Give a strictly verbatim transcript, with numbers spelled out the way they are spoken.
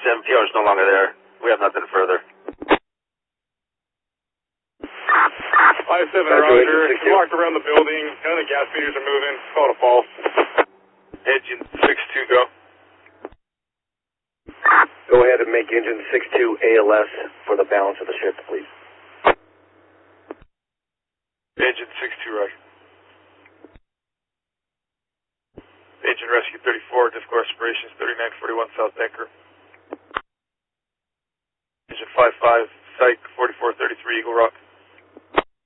seven, P R is no longer there. We have nothing further. five seven, Roger. Walked around the building. None of the gas meters are moving. Call it a false. Engine six two, go. Go ahead and make engine six two A L S for the balance of the shift, please. Engine six two, Roger. Engine rescue thirty-four, difficult respirations, thirty-nine forty-one South Anchor. Engine five five, Psych forty-four thirty-three, Eagle Rock.